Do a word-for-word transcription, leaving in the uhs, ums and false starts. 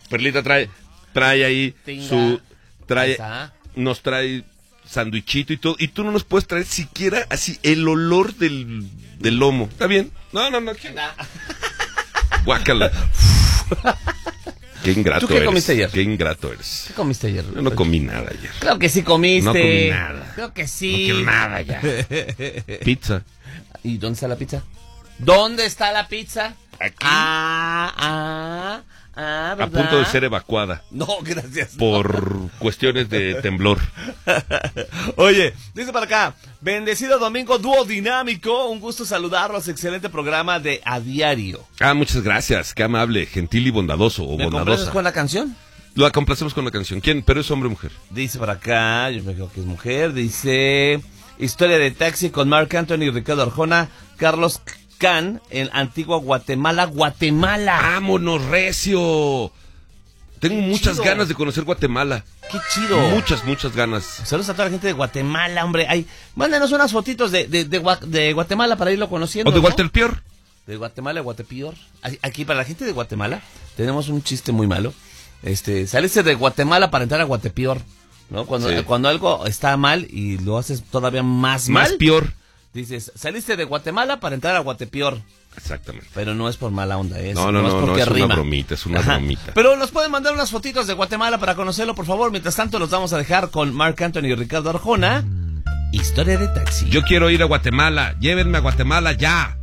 Perlita trae, trae ahí Tinga. su, trae, Esa. nos trae sandwichito y todo, y tú no nos puedes traer siquiera así el olor del, del lomo. ¿Está bien? No, no, no. Guácala. Qué ingrato ¿Tú qué eres. comiste ayer? Qué ingrato eres. ¿Qué comiste ayer? Yo no comí nada ayer. Creo que sí comiste. No comí nada. Creo que No sí. quiero nada ya. Pizza. ¿Y dónde está la pizza? ¿Dónde está la pizza? Aquí. Ah, ah, ah, A ¿verdad? punto de ser evacuada No, gracias. por cuestiones de temblor. Oye, dice para acá, bendecido domingo dúo dinámico, un gusto saludarlos, excelente programa de A Diario. Ah, muchas gracias. Qué amable, gentil y bondadoso o ¿Me complaces bondadosa. con la canción? Lo complacemos con la canción. ¿Quién? ¿Pero es hombre o mujer? Dice para acá, yo me creo que es mujer, dice, historia de taxi con Marc Anthony, Ricardo Arjona, Carlos Can, en Antigua Guatemala, Guatemala. ¡Vámonos, recio! Tengo Qué muchas chido. ganas de conocer Guatemala. ¡Qué chido! Muchas, muchas ganas. Saludos a toda la gente de Guatemala, hombre. Ay, mándenos unas fotitos de, de, de, Gua- de Guatemala para irlo conociendo. ¿O de ¿no? Walter Pior? De Guatemala, Guatepeor. Aquí, para la gente de Guatemala, tenemos un chiste muy malo. Este, saliste de Guatemala para entrar a Guatepeor, ¿no? Cuando, Sí. cuando algo está mal y lo haces todavía más mal. Más peor. Dices, saliste de Guatemala para entrar a Guatepeor. Exactamente. Pero no es por mala onda, ¿eh? No, no, es no, no, porque es una rima. bromita, es una Ajá. bromita. Pero nos pueden mandar unas fotitos de Guatemala para conocerlo, por favor. Mientras tanto, los vamos a dejar con Marc Anthony y Ricardo Arjona. Historia de taxi. Yo quiero ir a Guatemala. Llévenme a Guatemala ya.